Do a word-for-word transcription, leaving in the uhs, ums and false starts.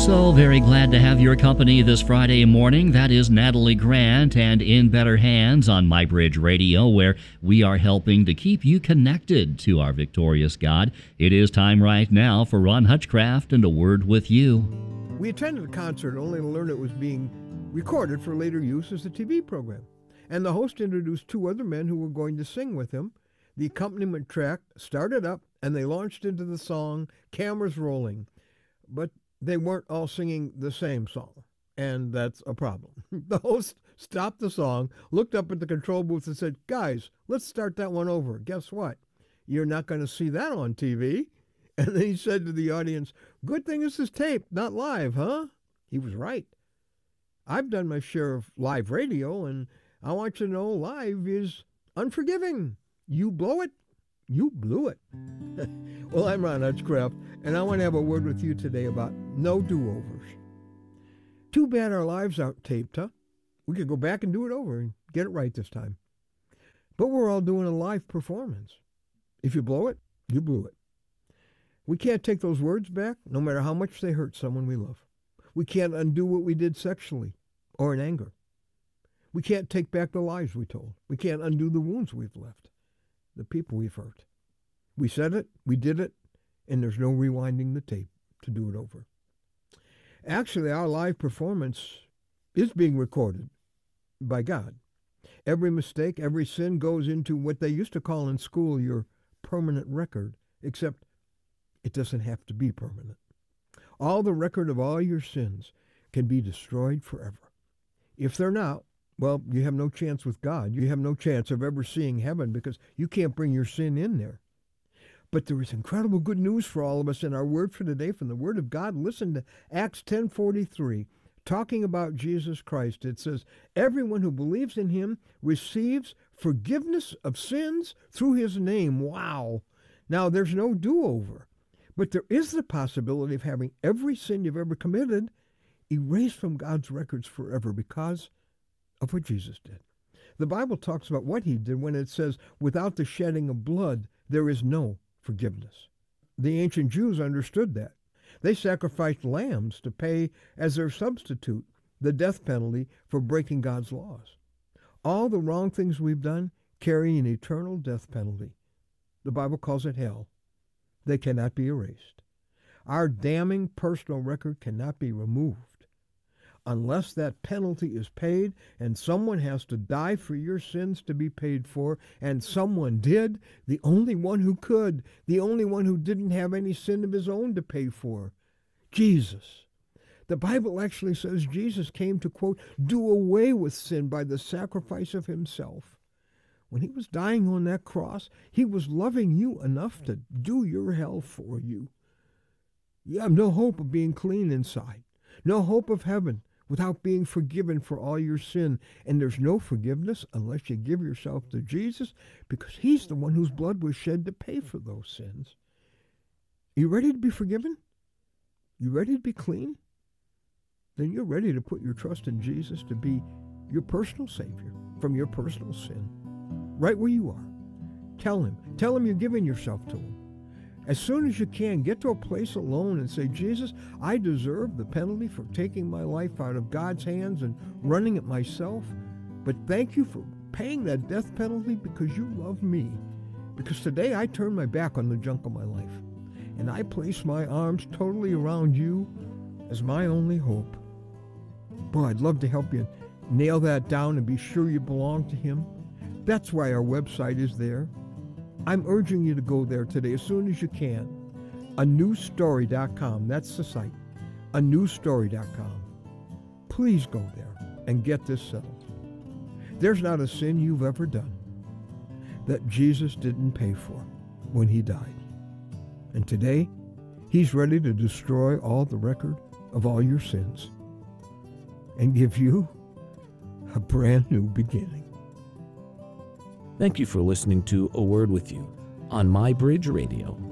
So very glad to have your company this Friday morning. That is Natalie Grant and In Better Hands on MyBridge Radio, where we are helping to keep you connected to our victorious God. It is time right now for Ron Hutchcraft and A Word with You. We attended a concert only to learn it was being recorded for later use as a T V program. And the host introduced two other men who were going to sing with him. The accompaniment track started up, and they launched into the song, cameras rolling. But they weren't all singing the same song, and that's a problem. The host stopped the song, looked up at the control booth and said, "Guys, let's start that one over. Guess what? You're not going to see that on T V." And then he said to the audience, "Good thing this is taped, not live, huh?" He was right. I've done my share of live radio, and I want you to know live is unforgiving. You blow it, you blew it. Well, I'm Ron Hutchcraft, and I want to have a word with you today about no do-overs. Too bad our lives aren't taped, huh? We could go back and do it over and get it right this time. But we're all doing a live performance. If you blow it, you blew it. We can't take those words back, no matter how much they hurt someone we love. We can't undo what we did sexually or in anger. We can't take back the lies we told. We can't undo the wounds we've left, the people we've hurt. We said it, we did it, and there's no rewinding the tape to do it over. Actually, our live performance is being recorded by God. Every mistake, every sin goes into what they used to call in school your permanent record, except it doesn't have to be permanent. All the record of all your sins can be destroyed forever. If they're not, well, you have no chance with God. You have no chance of ever seeing heaven because you can't bring your sin in there. But there is incredible good news for all of us in our word for today from the Word of God. Listen to Acts ten forty-three, talking about Jesus Christ. It says, "Everyone who believes in him receives forgiveness of sins through his name." Wow. Now, there's no do-over, but there is the possibility of having every sin you've ever committed erased from God's records forever because of what Jesus did. The Bible talks about what he did when it says, "Without the shedding of blood, there is no forgiveness." The ancient Jews understood that. They sacrificed lambs to pay as their substitute the death penalty for breaking God's laws. All the wrong things we've done carry an eternal death penalty. The Bible calls it hell. They cannot be erased. Our damning personal record cannot be removed unless that penalty is paid, and someone has to die for your sins to be paid for, and someone did, the only one who could, the only one who didn't have any sin of his own to pay for, Jesus. The Bible actually says Jesus came to, quote, do away with sin by the sacrifice of himself. When he was dying on that cross, he was loving you enough to do your hell for you. You have no hope of being clean inside, no hope of heaven without being forgiven for all your sin. And there's no forgiveness unless you give yourself to Jesus, because he's the one whose blood was shed to pay for those sins. You ready to be forgiven? You ready to be clean? Then you're ready to put your trust in Jesus to be your personal Savior from your personal sin. Right where you are. Tell him. Tell him you're giving yourself to him. As soon as you can, get to a place alone and say, Jesus, I deserve the penalty for taking my life out of God's hands and running it myself. But thank you for paying that death penalty because you love me. Because today I turn my back on the junk of my life. And I place my arms totally around you as my only hope. Boy, I'd love to help you nail that down and be sure you belong to him. That's why our website is there. I'm urging you to go there today as soon as you can. a new story dot com, that's the site. a new story dot com. Please go there and get this settled. There's not a sin you've ever done that Jesus didn't pay for when he died. And today, he's ready to destroy all the record of all your sins and give you a brand new beginning. Thank you for listening to A Word with You on MyBridge Radio.